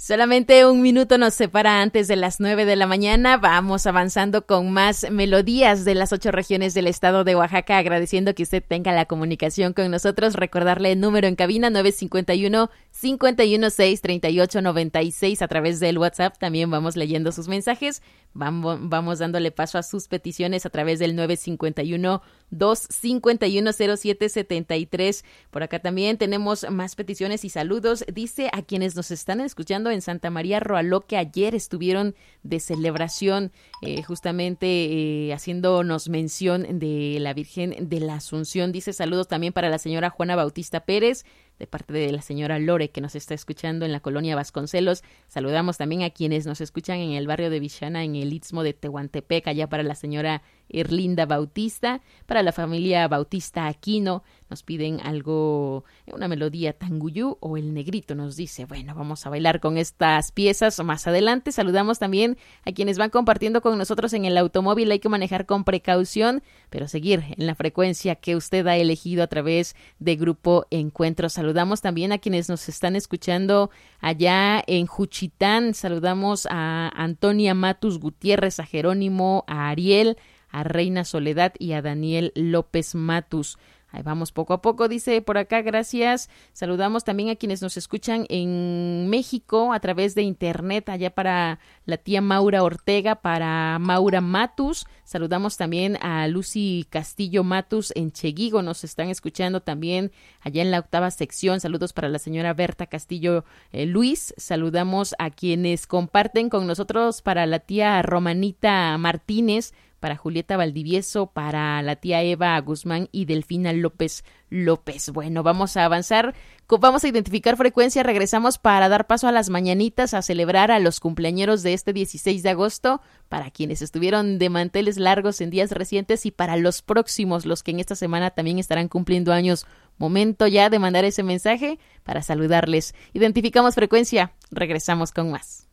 Solamente un minuto nos separa antes de las 9 de la mañana. Vamos avanzando con más melodías de las 8 regiones del estado de Oaxaca, agradeciendo que usted tenga la comunicación con nosotros. Recordarle el número en cabina 951-516-3896 a través del WhatsApp. También vamos leyendo sus mensajes. Vamos dándole paso a sus peticiones a través del 951-251-0773. Por acá también tenemos más peticiones y saludos. Dice a quienes nos están escuchando en Santa María Roaló que ayer estuvieron de celebración, justamente haciéndonos mención de la Virgen de la Asunción. Dice saludos también para la señora Juana Bautista Pérez, de parte de la señora Lore, que nos está escuchando en la colonia Vasconcelos. Saludamos también a quienes nos escuchan en el barrio de Vixana, en el Istmo de Tehuantepec, allá para la señora Erlinda Bautista, para la familia Bautista Aquino. Nos piden algo, una melodía tanguyú o el negrito, nos dice. Bueno, vamos a bailar con estas piezas más adelante. Saludamos también a quienes van compartiendo con nosotros en el automóvil. Hay que manejar con precaución, pero seguir en la frecuencia que usted ha elegido a través de Grupo Encuentro. Saludamos también a quienes nos están escuchando allá en Juchitán. Saludamos a Antonia Matus Gutiérrez, a Jerónimo, a Ariel, a Reina Soledad y a Daniel López Matus. Ahí vamos poco a poco, dice por acá, gracias. Saludamos también a quienes nos escuchan en México a través de internet, allá para la tía Maura Ortega, para Maura Matus. Saludamos también a Lucy Castillo Matus en Cheguigo, nos están escuchando también allá en la 8ª sección. Saludos para la señora Berta Castillo Luis. Saludamos a quienes comparten con nosotros, para la tía Romanita Martínez, para Julieta Valdivieso, para la tía Eva Guzmán y Delfina López. Bueno, vamos a avanzar, vamos a identificar frecuencia, regresamos para dar paso a las mañanitas, a celebrar a los cumpleañeros de este 16 de agosto, para quienes estuvieron de manteles largos en días recientes y para los próximos, los que en esta semana también estarán cumpliendo años. Momento ya de mandar ese mensaje para saludarles. Identificamos frecuencia, regresamos con más.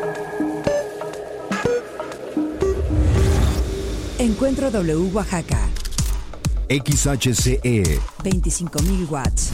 Encuentro W Oaxaca. XHCE 25.000 watts.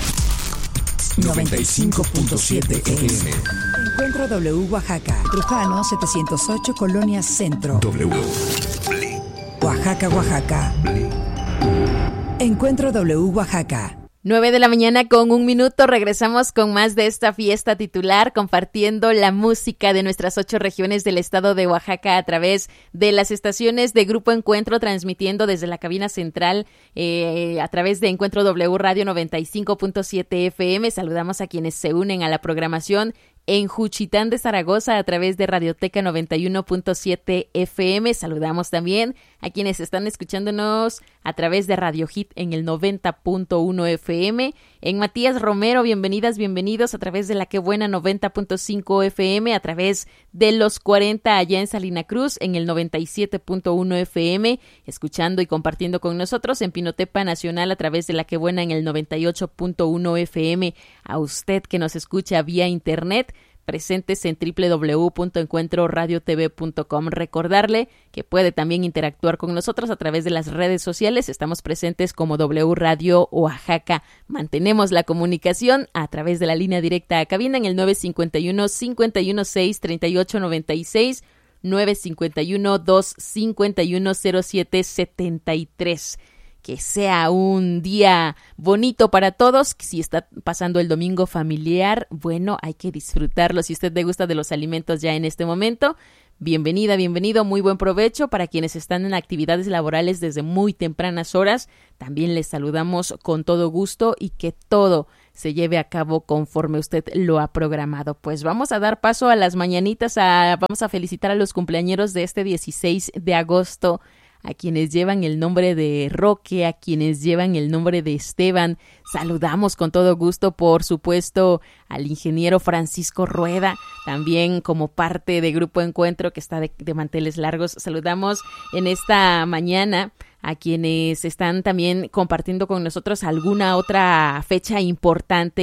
95.7 FM. Encuentro W Oaxaca. Trujano 708, Colonia Centro. W. Oaxaca, Oaxaca. Encuentro W Oaxaca. 9 de la mañana con 1 minuto, regresamos con más de esta fiesta titular, compartiendo la música de nuestras 8 regiones del estado de Oaxaca a través de las estaciones de Grupo Encuentro, transmitiendo desde la cabina central a través de Encuentro W Radio 95.7 FM. Saludamos a quienes se unen a la programación en Juchitán de Zaragoza a través de Radioteca 91.7 FM. Saludamos también a quienes están escuchándonos a través de Radio Hit en el 90.1 FM. En Matías Romero, bienvenidas, bienvenidos a través de La Que Buena 90.5 FM, a través de Los 40 allá en Salina Cruz en el 97.1 FM, escuchando y compartiendo con nosotros en Pinotepa Nacional a través de La Que Buena en el 98.1 FM. A usted que nos escucha vía internet, presentes en www.encuentroradiotv.com. Recordarle que puede también interactuar con nosotros a través de las redes sociales. Estamos presentes como W Radio Oaxaca. Mantenemos la comunicación a través de la línea directa a cabina en el 951-516-3896, 951-251-0773. Que sea un día bonito para todos. Si está pasando el domingo familiar, bueno, hay que disfrutarlo. Si usted le gusta de los alimentos ya en este momento, bienvenida, bienvenido, muy buen provecho. Para quienes están en actividades laborales desde muy tempranas horas, también les saludamos con todo gusto y que todo se lleve a cabo conforme usted lo ha programado. Pues vamos a dar paso a las mañanitas, vamos a felicitar a los cumpleañeros de este 16 de agosto, a quienes llevan el nombre de Roque, a quienes llevan el nombre de Esteban. Saludamos con todo gusto, por supuesto, al ingeniero Francisco Rueda, también como parte de Grupo Encuentro, que está de manteles largos. Saludamos en esta mañana a quienes están también compartiendo con nosotros alguna otra fecha importante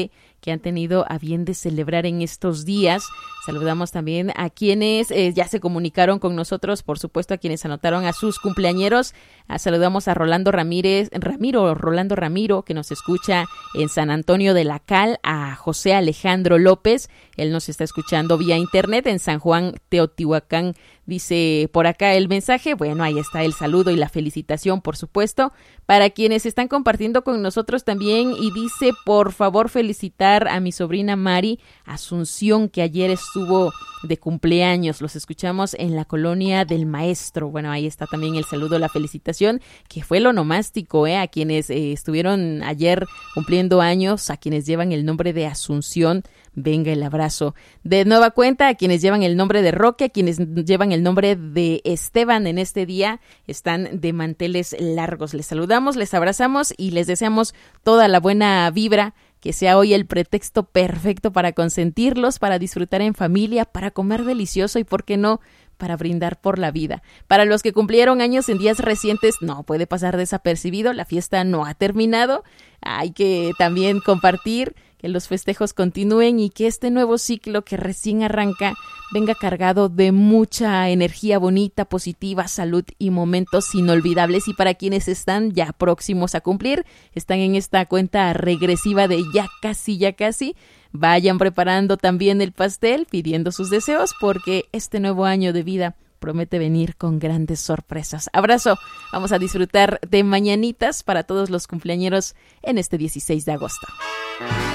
que han tenido a bien de celebrar en estos días. Saludamos también a quienes ya se comunicaron con nosotros, por supuesto a quienes anotaron a sus cumpleañeros. Saludamos a Rolando Ramiro, que nos escucha en San Antonio de la Cal, a José Alejandro López, él nos está escuchando vía internet en San Juan Teotihuacán. Dice por acá el mensaje, bueno, ahí está el saludo y la felicitación, por supuesto, para quienes están compartiendo con nosotros también, y dice, por favor, felicitar a mi sobrina Mari Asunción, que ayer estuvo de cumpleaños. Los escuchamos en la Colonia del Maestro. Bueno, ahí está también el saludo, la felicitación, que fue el onomástico, a quienes estuvieron ayer cumpliendo años, a quienes llevan el nombre de Asunción. Venga el abrazo. De nueva cuenta, a quienes llevan el nombre de Roque, a quienes llevan el nombre de Esteban en este día, están de manteles largos. Les saludamos, les abrazamos y les deseamos toda la buena vibra, que sea hoy el pretexto perfecto para consentirlos, para disfrutar en familia, para comer delicioso y, ¿por qué no?, para brindar por la vida. Para los que cumplieron años en días recientes, no puede pasar desapercibido, la fiesta no ha terminado, hay que también compartir, que los festejos continúen y que este nuevo ciclo que recién arranca venga cargado de mucha energía bonita, positiva, salud y momentos inolvidables. Y para quienes están ya próximos a cumplir, están en esta cuenta regresiva de ya casi, vayan preparando también el pastel, pidiendo sus deseos, porque este nuevo año de vida promete venir con grandes sorpresas. Abrazo, vamos a disfrutar de mañanitas para todos los cumpleañeros en este 16 de agosto.